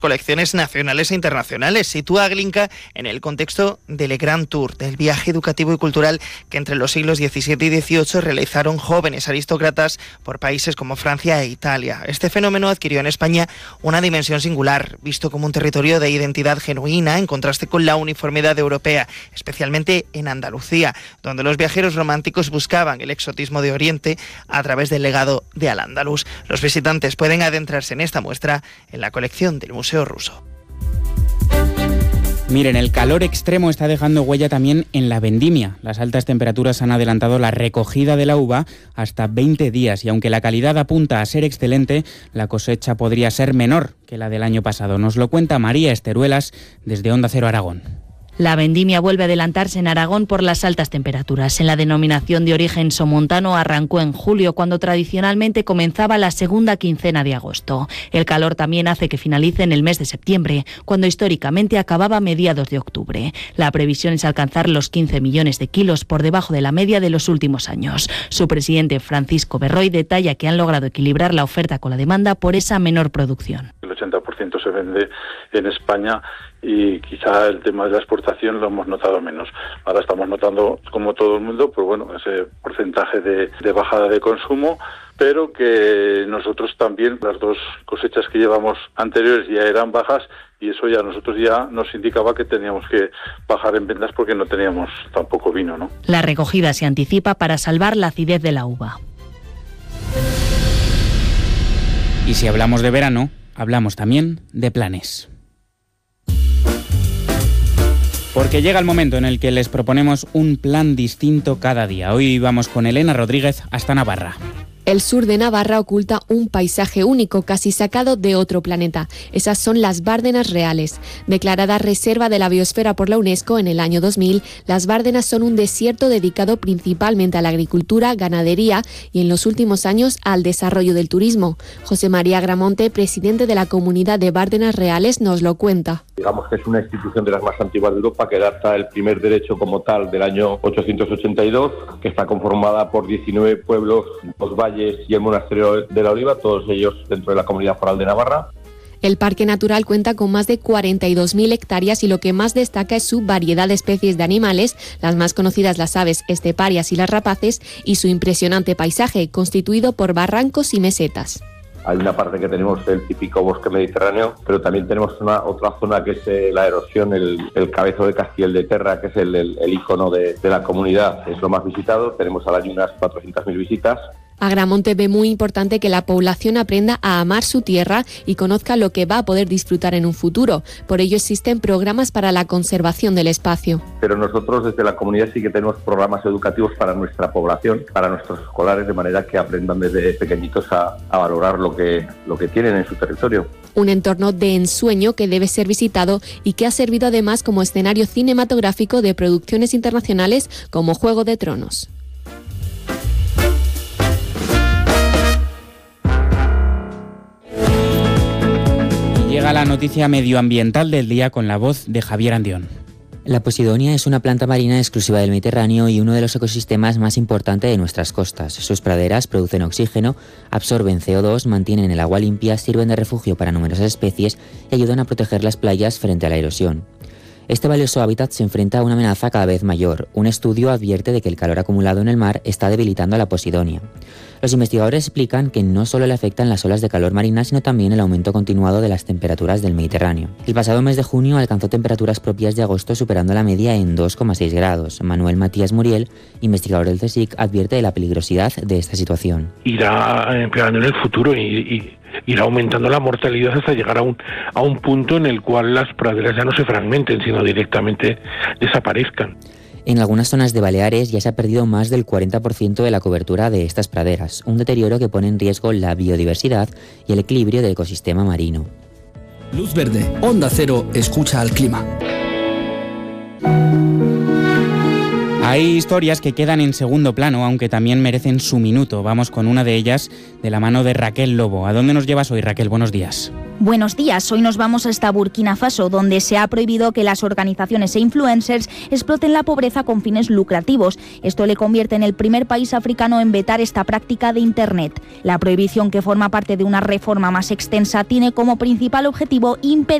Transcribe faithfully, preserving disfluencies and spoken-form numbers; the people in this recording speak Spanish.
colecciones nacionales e internacionales. Sitúa a Glinka en el contexto del Grand Tour, del viaje educativo y cultural que entre los siglos diecisiete y dieciocho realizaron jóvenes aristócratas por países como Francia e Italia. Este fenómeno adquirió en España una dimensión singular, visto como un territorio de identidad genuina en contraste con la uniformidad europea, especialmente en Andalucía, donde los viajeros románticos buscaban el exotismo de Oriente a través del legado de Al-Ándalus. Los visitantes pueden adentrarse en esta muestra en la colección del Museo Ruso. Miren, el calor extremo está dejando huella también en la vendimia. Las altas temperaturas han adelantado la recogida de la uva hasta veinte días y aunque la calidad apunta a ser excelente, la cosecha podría ser menor que la del año pasado. Nos lo cuenta María Esteruelas desde Onda Cero Aragón. La vendimia vuelve a adelantarse en Aragón por las altas temperaturas. En la denominación de origen somontano arrancó en julio, cuando tradicionalmente comenzaba la segunda quincena de agosto. El calor también hace que finalice en el mes de septiembre, cuando históricamente acababa a mediados de octubre. La previsión es alcanzar los quince millones de kilos, por debajo de la media de los últimos años. Su presidente, Francisco Berroy, detalla que han logrado equilibrar la oferta con la demanda por esa menor producción. El ochenta por ciento se vende en España y quizá el tema de la exportación lo hemos notado menos. Ahora estamos notando, como todo el mundo, pues bueno, ese porcentaje de, de bajada de consumo, pero que nosotros también, las dos cosechas que llevamos anteriores ya eran bajas y eso ya nosotros ya nos indicaba que teníamos que bajar en ventas porque no teníamos tampoco vino, ¿no? La recogida se anticipa para salvar la acidez de la uva. Y si hablamos de verano, hablamos también de planes. Porque llega el momento en el que les proponemos un plan distinto cada día. Hoy vamos con Elena Rodríguez hasta Navarra. El sur de Navarra oculta un paisaje único, casi sacado de otro planeta. Esas son las Bárdenas Reales. Declarada Reserva de la Biosfera por la UNESCO en el año dos mil, las Bárdenas son un desierto dedicado principalmente a la agricultura, ganadería y en los últimos años al desarrollo del turismo. José María Gramonte, presidente de la Comunidad de Bárdenas Reales, nos lo cuenta. Digamos que es una institución de las más antiguas de Europa que data el primer derecho como tal del año ochocientos ochenta y dos, que está conformada por diecinueve pueblos, dos valles y el monasterio de la Oliva, todos ellos dentro de la Comunidad Foral de Navarra. El Parque Natural cuenta con más de cuarenta y dos mil hectáreas y lo que más destaca es su variedad de especies de animales, las más conocidas las aves esteparias y las rapaces, y su impresionante paisaje, constituido por barrancos y mesetas. Hay una parte que tenemos el típico bosque mediterráneo, pero también tenemos una otra zona que es eh, la erosión, el, el cabezo de Castiel de Terra, que es el, el, el icono de, de la comunidad. Es lo más visitado, tenemos al año unas cuatrocientas mil visitas. Agramonte ve muy importante que la población aprenda a amar su tierra y conozca lo que va a poder disfrutar en un futuro. Por ello existen programas para la conservación del espacio. Pero nosotros desde la comunidad sí que tenemos programas educativos para nuestra población, para nuestros escolares, de manera que aprendan desde pequeñitos a, a valorar lo que, lo que tienen en su territorio. Un entorno de ensueño que debe ser visitado y que ha servido además como escenario cinematográfico de producciones internacionales como Juego de Tronos. Llega la noticia medioambiental del día con la voz de Javier Andión. La posidonia es una planta marina exclusiva del Mediterráneo y uno de los ecosistemas más importantes de nuestras costas. Sus praderas producen oxígeno, absorben C O dos, mantienen el agua limpia, sirven de refugio para numerosas especies y ayudan a proteger las playas frente a la erosión. Este valioso hábitat se enfrenta a una amenaza cada vez mayor. Un estudio advierte de que el calor acumulado en el mar está debilitando a la posidonia. Los investigadores explican que no solo le afectan las olas de calor marina, sino también el aumento continuado de las temperaturas del Mediterráneo. El pasado mes de junio alcanzó temperaturas propias de agosto, superando la media en dos coma seis grados. Manuel Matías Muriel, investigador del CSIC, advierte de la peligrosidad de esta situación. Irá empeorando en el futuro y... y... irá aumentando la mortalidad hasta llegar a un a un punto en el cual las praderas ya no se fragmenten, sino directamente desaparezcan. En algunas zonas de Baleares ya se ha perdido más del cuarenta por ciento de la cobertura de estas praderas, un deterioro que pone en riesgo la biodiversidad y el equilibrio del ecosistema marino. Luz Verde, Onda Cero, escucha al clima. Hay historias que quedan en segundo plano, aunque también merecen su minuto. Vamos con una de ellas de la mano de Raquel Lobo. ¿A dónde nos llevas hoy, Raquel? Buenos días. Buenos días, hoy nos vamos hasta Burkina Faso, donde se ha prohibido que las organizaciones e influencers exploten la pobreza con fines lucrativos. Esto le convierte en el primer país africano en vetar esta práctica de Internet. La prohibición, que forma parte de una reforma más extensa, tiene como principal objetivo impedir